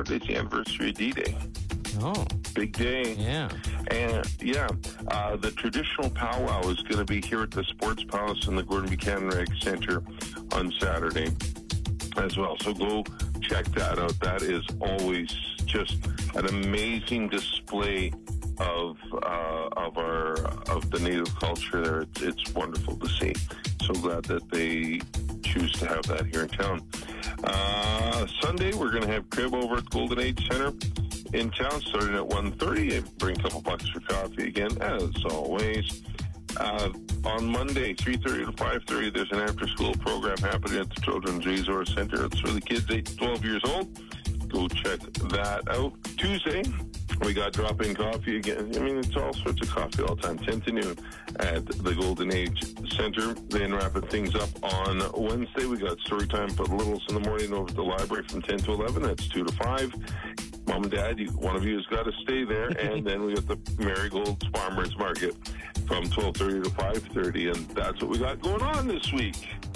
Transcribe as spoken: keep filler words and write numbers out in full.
Saturday's the anniversary of D-Day. Oh. Big day. Yeah. And, yeah, uh, the traditional powwow is going to be here at the Sports Palace in the Gordon Buchanan Rec Center on Saturday as well. So go check that out. That is always just an amazing display of uh, of our of the Native culture there. It's, it's wonderful to see. So glad that they choose to have that here in town. Uh, Sunday, we're going to have crib over at Golden Age Center in town, starting at one thirty. Bring a couple bucks for coffee again, as always. Uh, on Monday, three thirty to five thirty, there's an after-school program happening at the Children's Resource Center. It's for the kids eight to twelve years old. Go check that out. Tuesday, we got drop-in coffee again. I mean, it's all sorts of coffee all the time, ten to noon at the Golden Age Center. Then wrapping things up on Wednesday, we got story time for the littles in the morning over at the library from ten to eleven. That's two to five. Mom and Dad, you, one of you has got to stay there. And then we got the Marigold's Farmers Market from twelve thirty to five thirty. And that's what we got going on this week.